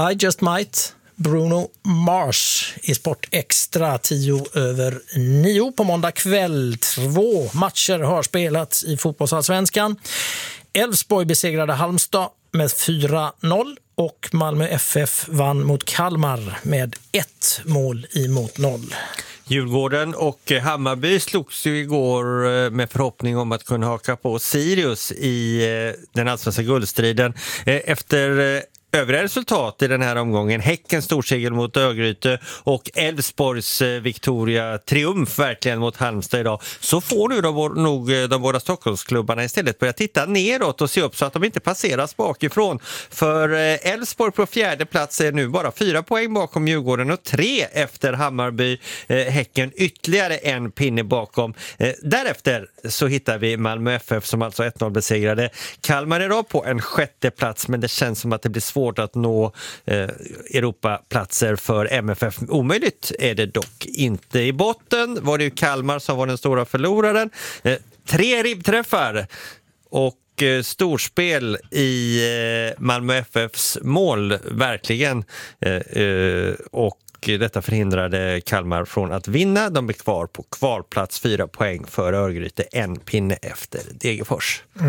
I Just Might, Bruno Mars i Sport Extra 9:10 på måndag kväll. 2 matcher har spelats i fotbollsallsvenskan. Elfsborg besegrade Halmstad med 4-0 och Malmö FF vann mot Kalmar med 1-0. Djurgården och Hammarby slogs ju igår med förhoppning om att kunna haka på Sirius i den allsvenska guldstriden. Efter övriga resultat i den här omgången, Häckens storseger mot Örgryte och Elfsborgs Victoria triumf verkligen mot Halmstad idag, så får nu de båda Stockholmsklubbarna istället börja titta neråt och se upp så att de inte passeras bakifrån. För Elfsborg på 4:e plats är nu bara 4 poäng bakom Djurgården och 3 efter Hammarby. Häcken ytterligare en pinne bakom. Därefter så hittar vi Malmö FF som alltså 1-0 besegrade Kalmar idag på en 6:e plats, men det känns som att det blir svårt att nå Europaplatser för MFF. Omöjligt är det dock inte. I botten var det ju Kalmar som var den stora förloraren. 3 ribbträffar och storspel i Malmö FFs mål verkligen. Och detta förhindrade Kalmar från att vinna. De blir kvar på kvalplats 4 poäng för Örgryte, en pinne efter Degerfors.